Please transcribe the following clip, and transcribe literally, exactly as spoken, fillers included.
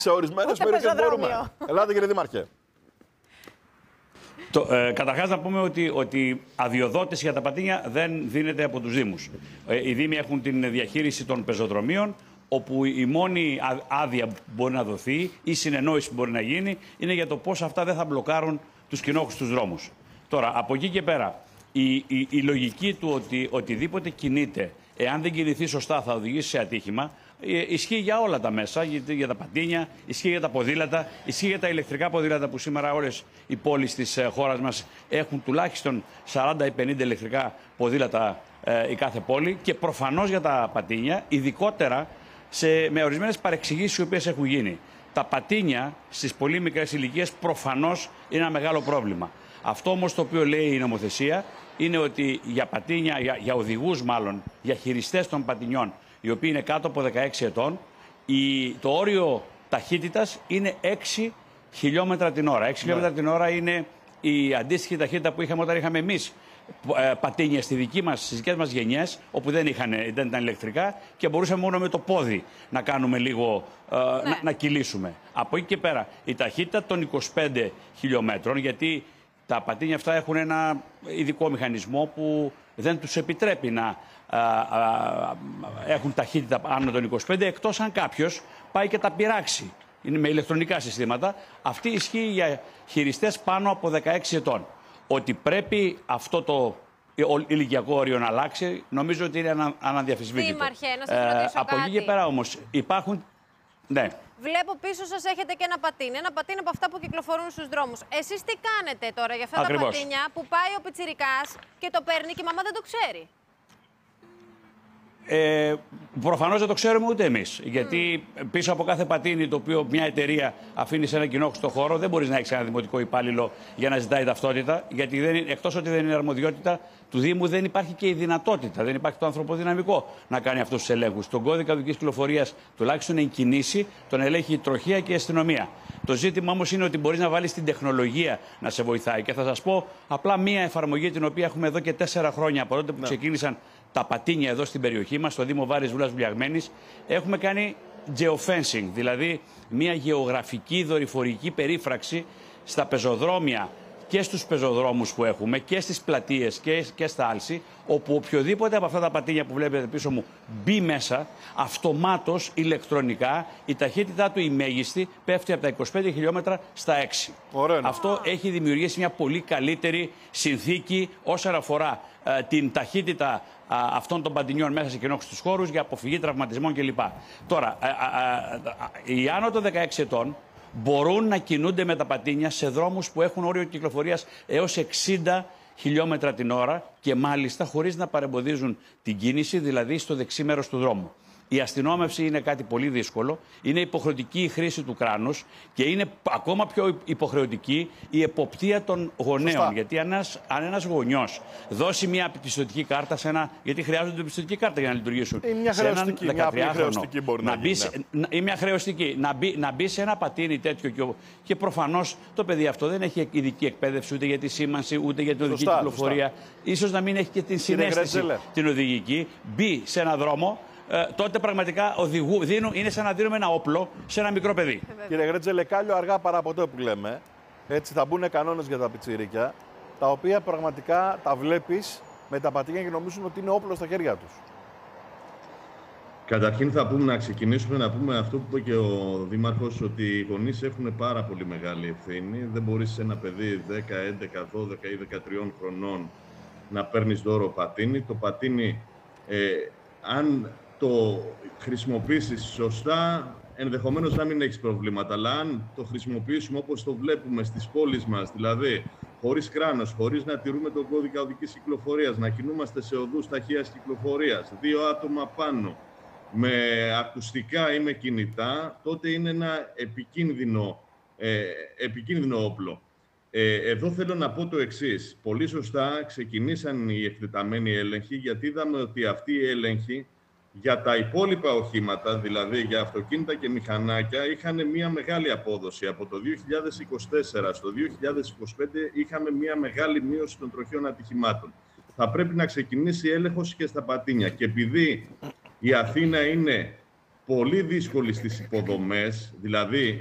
Σε ορισμένες περιοχές μπορούμε. Ελάτε, κύριε Δήμαρχε. Το, ε, καταρχάς να πούμε ότι, ότι αδειοδότηση για τα πατίνια δεν δίνεται από τους Δήμους. Ε, οι Δήμοι έχουν την διαχείριση των πεζοδρομίων, όπου η μόνη άδεια που μπορεί να δοθεί ή συνεννόηση που μπορεί να γίνει είναι για το πώς αυτά δεν θα μπλοκάρουν τους κοινόχρηστους δρόμους. Τώρα, από εκεί και πέρα, η, η, η λογική του ότι οτιδήποτε κινείται, εάν δεν κινηθεί σωστά θα οδηγήσει σε ατύχημα, ισχύει για όλα τα μέσα, για τα πατίνια, ισχύει για τα ποδήλατα, ισχύει για τα ηλεκτρικά ποδήλατα που σήμερα όλες οι πόλεις της χώρας μας έχουν τουλάχιστον σαράντα ή πενήντα ηλεκτρικά ποδήλατα ε, η κάθε πόλη, και προφανώς για τα πατίνια, ειδικότερα σε, με ορισμένες παρεξηγήσεις οι οποίες έχουν γίνει. Τα πατίνια στις πολύ μικρές ηλικίες προφανώς είναι ένα μεγάλο πρόβλημα. Αυτό όμως το οποίο λέει η νομοθεσία είναι ότι για πατίνια, για, για οδηγούς μάλλον, για χειριστές των πατινιών, οι οποίοι είναι κάτω από δεκαέξι ετών, η, το όριο ταχύτητας είναι έξι χιλιόμετρα την ώρα. έξι ναι. χιλιόμετρα την ώρα είναι η αντίστοιχη ταχύτητα που είχαμε όταν είχαμε εμείς ε, πατίνια στη δική μας, στις δικές μας γενιές, όπου δεν, είχαν, δεν ήταν ηλεκτρικά και μπορούσαμε μόνο με το πόδι να κάνουμε λίγο, ε, ναι. να, να κυλήσουμε. Από εκεί και πέρα, η ταχύτητα των είκοσι πέντε χιλιόμετρων, γιατί τα πατίνια αυτά έχουν ένα ειδικό μηχανισμό που δεν τους επιτρέπει να α, α, έχουν ταχύτητα άνω των είκοσι πέντε, εκτός αν κάποιος πάει και τα πειράξει. Είναι με ηλεκτρονικά συστήματα. Αυτή ισχύει για χειριστές πάνω από δεκαέξι ετών. Ότι πρέπει αυτό το ηλικιακό όριο να αλλάξει, νομίζω ότι είναι ανα, αναδιαφυσβήτητο. Δήμαρχε, να σας ρωτήσω ε, από κάτι. εκεί και πέρα όμως υπάρχουν... Ναι. Βλέπω πίσω σας έχετε και ένα πατίνι. Ένα πατίνι από αυτά που κυκλοφορούν στους δρόμους. Εσείς τι κάνετε τώρα για αυτά Ακριβώς. τα πατίνια που πάει ο πιτσιρικάς και το παίρνει και η μαμά δεν το ξέρει? Ε, προφανώς δεν το ξέρουμε ούτε εμείς. Γιατί mm. πίσω από κάθε πατίνι το οποίο μια εταιρεία αφήνει σε ένα κοινόχρηστο χώρο, δεν μπορείς να έχεις ένα δημοτικό υπάλληλο για να ζητάει ταυτότητα. Γιατί δεν, εκτός ότι δεν είναι αρμοδιότητα του Δήμου, δεν υπάρχει και η δυνατότητα, δεν υπάρχει το ανθρωποδυναμικό να κάνει αυτούς τους ελέγχους. Τον κώδικα οδικής κυκλοφορίας τουλάχιστον εν κινήσει, τον ελέγχει η τροχεία και η αστυνομία. Το ζήτημα όμως είναι ότι μπορείς να βάλεις την τεχνολογία να σε βοηθάει. Και θα σας πω απλά μία εφαρμογή την οποία έχουμε εδώ και τέσσερα χρόνια από τότε που ναι. ξεκίνησαν τα πατίνια εδώ στην περιοχή μας, στο Δήμο Βάρης Βούλας Βουλιαγμένης. Έχουμε κάνει geofencing, δηλαδή μια γεωγραφική δορυφορική περίφραξη στα πεζοδρόμια και στους πεζοδρόμους που έχουμε και στις πλατείες και, και στα άλση, όπου οποιοδήποτε από αυτά τα πατίνια που βλέπετε πίσω μου μπει μέσα, αυτομάτως ηλεκτρονικά η ταχύτητά του η μέγιστη πέφτει από τα είκοσι πέντε χιλιόμετρα στα έξι. Ωραία. Αυτό έχει δημιουργήσει μια πολύ καλύτερη συνθήκη όσον αφορά ε, την ταχύτητα ε, αυτών των πατινιών μέσα σε κοινόχρηστους χώρους για αποφυγή τραυματισμών κλπ. Τώρα, ε, ε, ε, οι άνω των δεκαέξι ετών μπορούν να κινούνται με τα πατίνια σε δρόμους που έχουν όριο κυκλοφορίας έως εξήντα χιλιόμετρα την ώρα και μάλιστα χωρίς να παρεμποδίζουν την κίνηση, δηλαδή στο δεξί μέρος του δρόμου. Η αστυνόμευση είναι κάτι πολύ δύσκολο, είναι υποχρεωτική η χρήση του κράνους και είναι ακόμα πιο υποχρεωτική η εποπτεία των γονέων. Σωστά. Γιατί αν ένας, αν ένας γονιός δώσει μια πιστωτική κάρτα σε ένα. Γιατί χρειάζονται πιστωτική κάρτα για να λειτουργήσουν. Ή μια χρεωστική, σε έναν μια χρεωστική μπορεί να, να μπει. Ναι. Ή μια χρεωστική. Να μπει, να μπει σε ένα πατίνι τέτοιο και, και προφανώς το παιδί αυτό δεν έχει ειδική εκπαίδευση ούτε για τη σήμανση ούτε για την οδική σωστά, κυκλοφορία. Σωστά. Ίσως να μην έχει και την συναίσθηση την οδηγική. Μπει σε ένα δρόμο. Ε, τότε πραγματικά οδηγού, δίνουν, είναι σαν να δίνουμε ένα όπλο σε ένα μικρό παιδί. Κύριε Γρέτζελε, κάλιο αργά παρά ποτέ που λέμε. Έτσι θα μπουν κανόνες για τα πιτσιρίκια, τα οποία πραγματικά τα βλέπεις με τα πατίνια και νομίζουν ότι είναι όπλο στα χέρια τους. Καταρχήν θα πούμε να ξεκινήσουμε να πούμε αυτό που είπε και ο Δήμαρχος, ότι οι γονείς έχουν πάρα πολύ μεγάλη ευθύνη. Δεν μπορείς σε ένα παιδί δέκα, έντεκα, δώδεκα ή δεκατρία χρονών να παίρνεις δώρο πατίνι. Το πατίνι, ε, αν το χρησιμοποιήσεις σωστά, ενδεχομένως να μην έχεις προβλήματα. Αλλά αν το χρησιμοποιήσουμε όπως το βλέπουμε στις πόλεις μας, δηλαδή χωρίς κράνος, χωρίς να τηρούμε τον κώδικα οδικής κυκλοφορίας, να κινούμαστε σε οδούς ταχείας κυκλοφορίας, δύο άτομα πάνω, με ακουστικά ή με κινητά, τότε είναι ένα επικίνδυνο, ε, επικίνδυνο όπλο. Ε, εδώ θέλω να πω το εξής. Πολύ σωστά ξεκινήσαν οι εκτεταμένοι έλεγχοι, γιατί είδαμε ότι αυτοί οι έλεγχοι για τα υπόλοιπα οχήματα, δηλαδή για αυτοκίνητα και μηχανάκια, είχαν μια μεγάλη απόδοση. Από το δύο χιλιάδες είκοσι τέσσερα στο δύο χιλιάδες είκοσι πέντε είχαμε μια μεγάλη μείωση των τροχαίων ατυχημάτων. Θα πρέπει να ξεκινήσει έλεγχος και στα πατίνια. Και επειδή η Αθήνα είναι πολύ δύσκολοι στις υποδομές, δηλαδή